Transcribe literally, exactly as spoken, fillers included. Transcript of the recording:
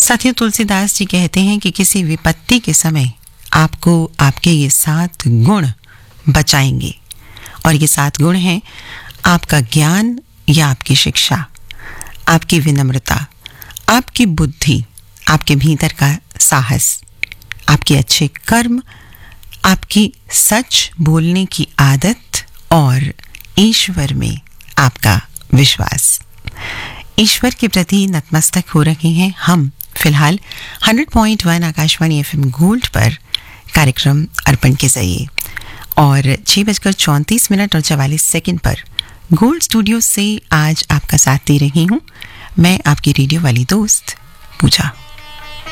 साथियों, तुलसीदास जी कहते हैं कि किसी विपत्ति के समय आपको आपके ये सात गुण बचाएंगे, और ये सात गुण हैं आपका ज्ञान या आपकी शिक्षा, आपकी विनम्रता, आपकी बुद्धि, आपके भीतर का साहस, आपके अच्छे कर्म, आपकी सच बोलने की आदत और ईश्वर में आपका विश्वास। ईश्वर के प्रति नतमस्तक हो रहे हैं हम फिलहाल सौ point one Akashvani FM gold पर कार्यक्रम अर्पण के जरिए, और छह बजकर चौंतीस मिनट और चवालीस सेकंड पर गोल्ड स्टूडियो से आज आपका साथ दे रही हूं मैं, आपकी रेडियो वाली दोस्त पूजा।